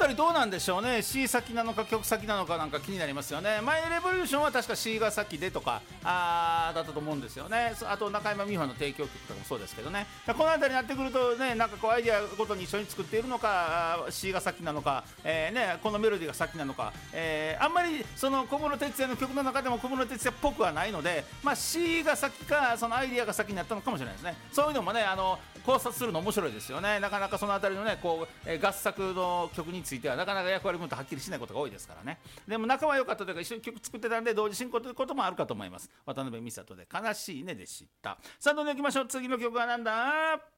たりどうなんでしょうね。 C 先なのか曲先なのかなんか気になりますよね。マイレボリューションは確か C が先でとかだったと思うんですよね。あと中山美穂の提供曲とかもそうですけどね。このあたりになってくるとね、なんかこうアイデアごとに一緒に作っているのか、C が先なのか、このメロディーが先なのか、あんまりその小室哲哉の曲の中でも小室哲哉っぽくはないので、C が先かそのアイデアが先になったのかもしれないですね。そういうのもね、考察するの面白いですよね。なかなかそのあたりのね、こう、合作の曲についてはなかなか役割分担はっきりしないことが多いですからね。でも仲は良かったというか、一緒に曲作ってたんで同時進行ということもあるかと思います。渡辺美里で悲しいねでした。さあ、どんどん行きましょう。次の曲はなんだ。